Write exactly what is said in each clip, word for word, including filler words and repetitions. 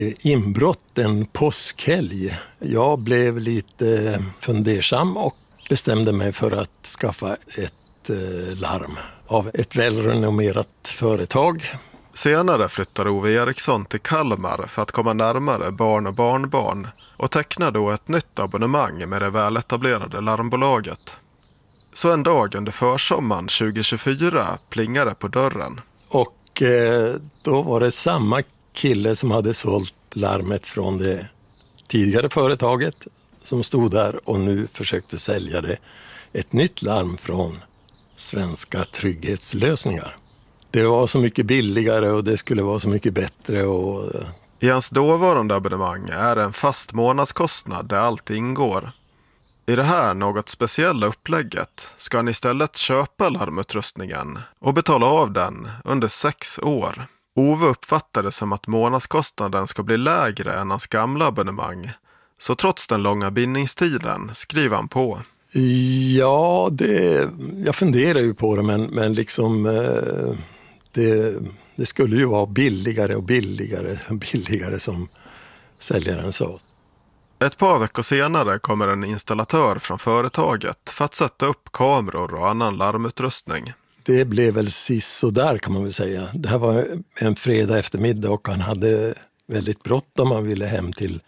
Inbrott en påskhelg. Jag blev lite fundersam och bestämde mig för att skaffa ett eh, larm av ett välrenommerat företag. Senare flyttar Ove Eriksson till Kalmar för att komma närmare barn och barnbarn och tecknar då ett nytt abonnemang med det väletablerade larmbolaget. Så en dag under försommaren tjugo tjugofyra plingade på dörren. Och eh, då var det samma kille som hade sålt larmet från det tidigare företaget som stod där och nu försökte sälja det. Ett nytt larm från Svenska Trygghetslösningar. Det var så mycket billigare och det skulle vara så mycket bättre. Och... I hans dåvarande abonnemang är det en fast månadskostnad där allt ingår. I det här något speciella upplägget ska han istället köpa larmutrustningen och betala av den under sex år. Ove uppfattade som att månadskostnaden ska bli lägre än hans gamla abonnemang. Så trots den långa bindningstiden skriver han på. Ja, det, jag funderar ju på det, men, men liksom, eh, det, det skulle ju vara billigare och billigare billigare som säljaren sa. Ett par veckor senare kommer en installatör från företaget för att sätta upp kameror och annan larmutrustning. Det blev väl sist och där kan man väl säga. Det här var en fredag eftermiddag och han hade väldigt bråttom. Han ville hem till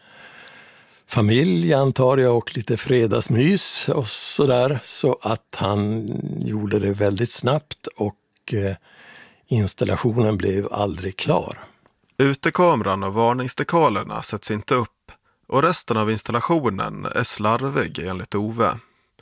familj antar jag och lite fredagsmys och sådär. Så att han gjorde det väldigt snabbt och eh, installationen blev aldrig klar. Utekameran och varningsdekalerna sätts inte upp och resten av installationen är slarvig enligt Ove.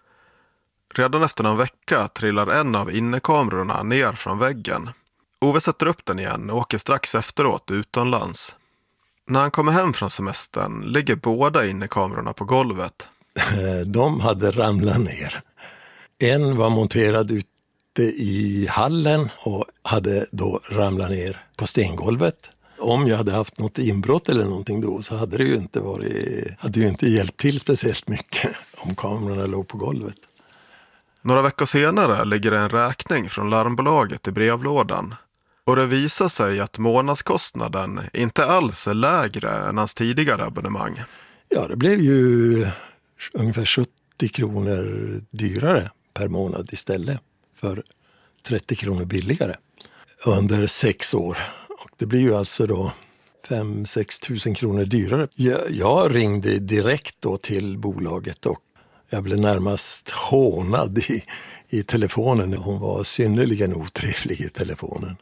Redan efter någon vecka trillar en av innekamerorna ner från väggen. Ove sätter upp den igen och åker strax efteråt utomlands. När han kommer hem från semestern ligger båda innekamerorna på golvet. De hade ramlat ner. En var monterad ute i hallen och hade då ramlat ner på stengolvet. Om jag hade haft något inbrott eller någonting då så hade det ju inte varit, hade ju inte hjälpt till speciellt mycket om kamerorna låg på golvet. Några veckor senare ligger det en räkning från larmbolaget i brevlådan. Och det visar sig att månadskostnaden inte alls är lägre än hans tidigare abonnemang. Ja, det blev ju ungefär sjuttio kronor dyrare per månad istället för trettio kronor billigare under sex år. Och det blir ju alltså då fem till sex tusen kronor dyrare. Jag, jag ringde direkt då till bolaget och jag blev närmast hånad i, i telefonen. Hon var synnerligen otrevlig i telefonen.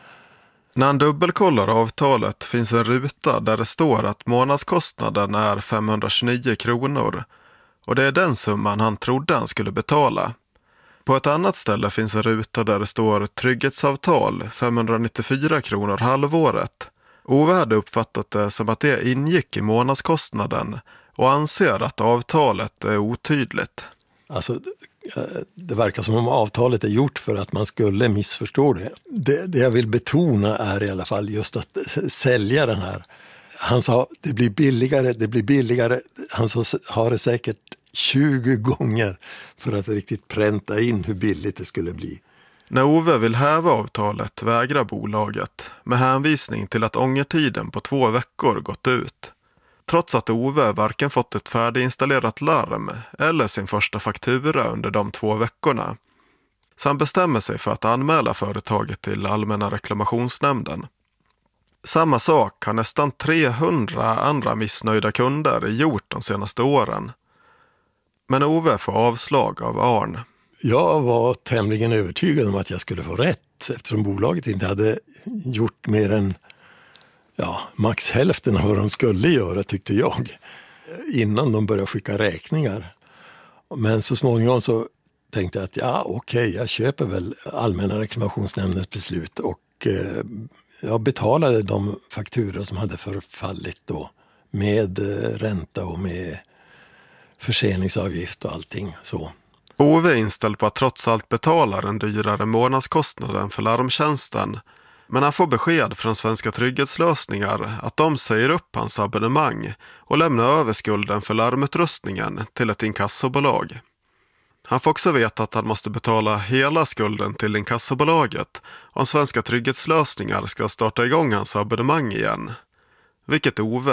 När han dubbelkollar avtalet finns en ruta där det står att månadskostnaden är femhundratjugonio kronor och det är den summan han trodde han skulle betala. På ett annat ställe finns en ruta där det står trygghetsavtal femhundranittiofyra kronor halvåret. Ove hade uppfattat det som att det ingick i månadskostnaden och anser att avtalet är otydligt. Alltså, det verkar som om avtalet är gjort för att man skulle missförstå det. Det, det jag vill betona är i alla fall just att sälja den här. Han sa det blir billigare, det blir billigare. Han sa, har det säkert tjugo gånger för att riktigt pränta in hur billigt det skulle bli. När Ove vill häva avtalet vägrar bolaget med hänvisning till att ångertiden på två veckor gått ut. Trots att Ove varken fått ett färdiginstallerat larm eller sin första faktura under de två veckorna. Så han bestämmer sig för att anmäla företaget till Allmänna reklamationsnämnden. Samma sak har nästan trehundra andra missnöjda kunder gjort de senaste åren. Men Ove får avslag av Arn. Jag var tämligen övertygad om att jag skulle få rätt eftersom bolaget inte hade gjort mer än ja, max hälften av vad de skulle göra tyckte jag innan de började skicka räkningar. Men så småningom så tänkte jag att ja okej, okay, jag köper väl Allmänna reklamationsnämndens beslut och eh, jag betalade de fakturor som hade förfallit då med eh, ränta och med förseningsavgift och allting så. Ove är inställd på att trots allt betala den dyrare månadskostnaden för larmtjänsten. Men han får besked från Svenska Trygghetslösningar att de säger upp hans abonnemang och lämnar över skulden för larmutrustningen till ett inkassobolag. Han får också veta att han måste betala hela skulden till inkassobolaget om Svenska Trygghetslösningar ska starta igång hans abonnemang igen. vilket Ove